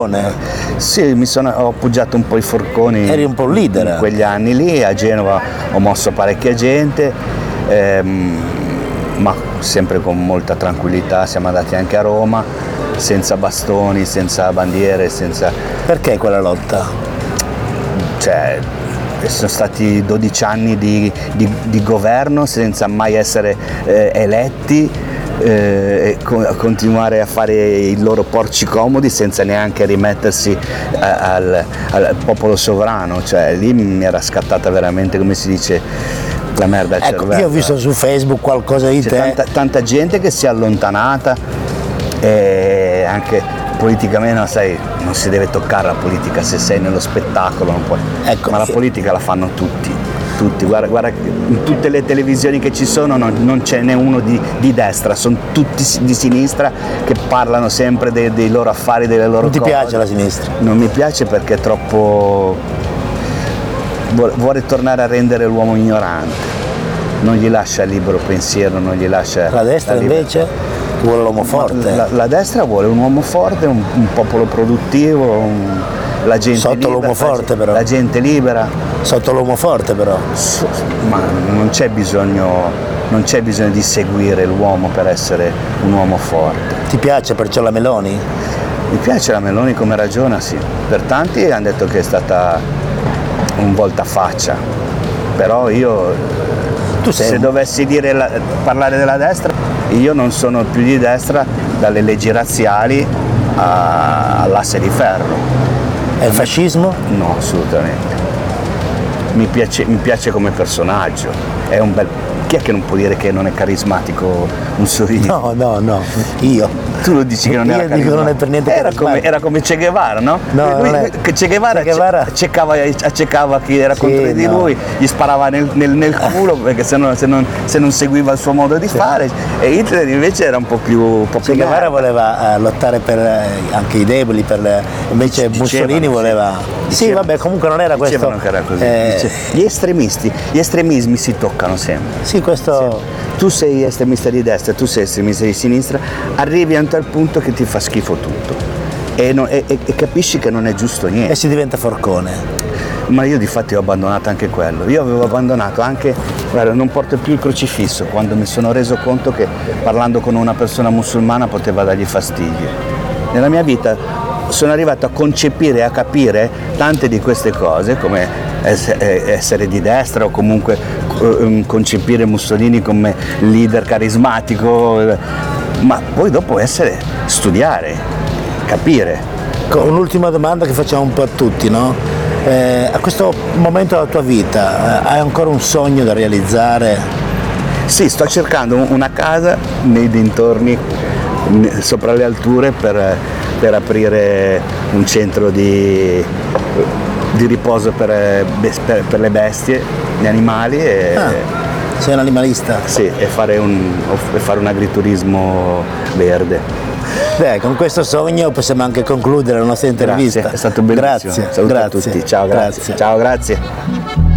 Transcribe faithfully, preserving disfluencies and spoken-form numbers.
Sì, mi sono, ho appoggiato un po' i forconi. Eri un po' un leader in quegli anni lì. A Genova ho mosso parecchia gente, ehm, ma sempre con molta tranquillità. Siamo andati anche a Roma, senza bastoni, senza bandiere, senza... Perché quella lotta? Cioè, sono stati dodici anni di, di, di governo senza mai essere eh, eletti. Eh, e continuare a fare i loro porci comodi senza neanche rimettersi a, al, al popolo sovrano, cioè lì mi era scattata veramente, come si dice, la merda al ecco, cervello. Io ho visto su Facebook qualcosa di C'è te. Tanta, tanta gente che si è allontanata e anche politicamente, no, sai, non si deve toccare la politica se sei nello spettacolo, non puoi. Ecco, ma la io... politica la fanno tutti. Tutti, guarda, guarda, in tutte le televisioni che ci sono non, non ce n'è uno di, di destra, sono tutti di sinistra che parlano sempre dei, dei loro affari, delle loro cose. Non ti cose. piace la sinistra? Non mi piace perché è troppo... vuole tornare a rendere l'uomo ignorante, non gli lascia il libero pensiero, non gli lascia... La destra la invece vuole l'uomo forte. La, la destra vuole un uomo forte, un, un popolo produttivo, un, la gente sotto libera, l'uomo forte la, però. La gente libera. Sotto l'uomo forte però. Ma non c'è bisogno, non c'è bisogno di seguire l'uomo per essere un uomo forte. Ti piace perciò la Meloni? Mi piace la Meloni come ragiona, sì. Per tanti hanno detto che è stata un voltafaccia, però io tu sei se un... dovessi dire la, parlare della destra, io non sono più di destra dalle leggi razziali a, all'asse di ferro. È il fascismo? No, assolutamente. Mi piace, mi piace come personaggio, è un bel... Chi è che non può dire che non è carismatico Mussolini? No, no, no, io. Tu lo dici che non io era dico non è per niente era come, era come Che Guevara, no? No, lui, non è... Che Guevara, Che Guevara... accecava, accecava chi era sì, contro di no. lui, gli sparava nel, nel, nel culo perché se non, se, non, se non seguiva il suo modo di sì. fare, e Hitler invece era un po' più... Un po' più Che Guevara voleva uh, lottare per uh, anche i deboli, per, uh, invece Dicevano, Mussolini voleva... Sì, sì, vabbè, comunque non era questo... Che era così. Eh... Gli estremisti, gli estremismi si toccano sempre. Sì, questo... Sì. Tu sei estremista di destra, tu sei estremista di sinistra, arrivi a un tal punto che ti fa schifo tutto e, no, e, e capisci che non è giusto niente. E si diventa forcone. Ma io di fatti ho abbandonato anche quello, io avevo abbandonato anche, guarda, non porto più il crocifisso quando mi sono reso conto che parlando con una persona musulmana poteva dargli fastidio. Nella mia vita sono arrivato a concepire e a capire tante di queste cose, come essere di destra o comunque concepire Mussolini come leader carismatico, ma poi dopo essere, studiare, capire. Un'ultima domanda che facciamo un po' a tutti, no? Eh, a questo momento della tua vita hai ancora un sogno da realizzare? Sì, sto cercando una casa nei dintorni, sopra le alture, per, per aprire un centro di, di riposo per, per, per le bestie, gli animali. E, ah, sei un animalista? Sì, e fare un, e fare un agriturismo verde. Beh, con questo sogno possiamo anche concludere la nostra intervista. Grazie, è stato bellissimo. Grazie, Saluto grazie. a tutti. Ciao, grazie. grazie. Ciao, grazie.